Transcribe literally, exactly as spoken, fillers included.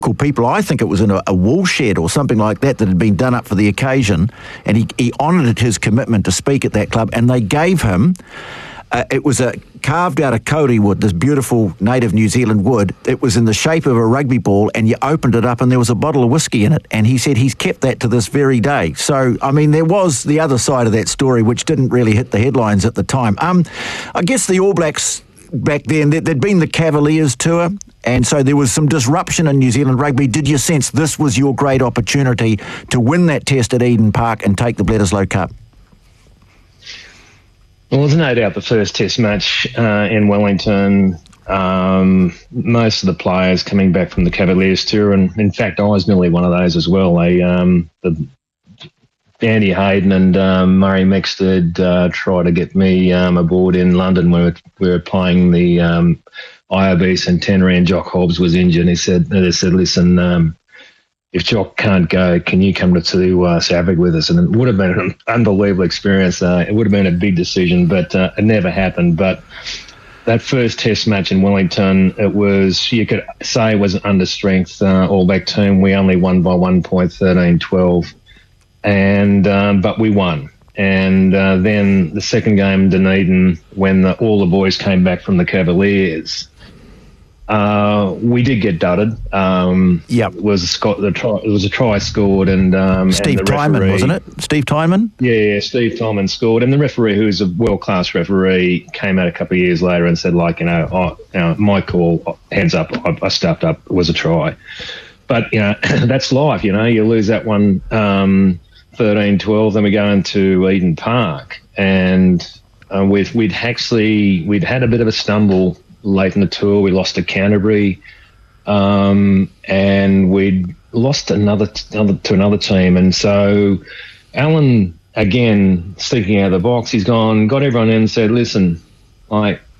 people. I think it was in a, a wool shed or something like that that had been done up for the occasion, and he, he honoured his commitment to speak at that club, and they gave him, uh, it was a carved out of kauri wood, this beautiful native New Zealand wood. It was in the shape of a rugby ball, and you opened it up and there was a bottle of whiskey in it, and he said he's kept that to this very day. So, I mean, there was the other side of that story, which didn't really hit the headlines at the time. Um, I guess the All Blacks back then, there'd been the Cavaliers tour, and so there was some disruption in New Zealand rugby. Did you sense this was your great opportunity to win that test at Eden Park and take the Bledisloe Cup? Well, there's no doubt the first test match uh, in Wellington, um, most of the players coming back from the Cavaliers tour, and in fact I was nearly one of those as well. They, um, the, Andy Hayden and um, Murray Mexted uh, tried to get me um, aboard in London when we were, we were playing the um, I O B Centenary, and Jock Hobbs was injured. And he said, they said, listen, um, if Jock can't go, can you come to, to uh, South Africa with us? And it would have been an unbelievable experience. Uh, it would have been a big decision, but uh, it never happened. But that first test match in Wellington, it was, you could say it was an under strength uh, All Black team. We only won by one point, thirteen twelve. And um, but we won, and uh, then the second game in Dunedin, when the, all the boys came back from the Cavaliers, uh, we did get dudded. Um, yep, it was a Scott, the try, it was a try scored, and um, Steve and the Tyman, referee, wasn't it? Steve Tyman. Yeah, yeah, Steve Tyman scored, and the referee, who's a world class referee, came out a couple of years later and said, like, you know, oh, you know my call, hands up, I, I stuffed up, it was a try. But you know, that's life. You know, you lose that one. Um, thirteen twelve, then we go into Eden Park, and uh, we'd, we'd actually, we'd had a bit of a stumble late in the tour. We lost to Canterbury, um, and we'd lost another, another to another team. And so Alan, again, sticking out of the box, he's gone, got everyone in and said, listen, like,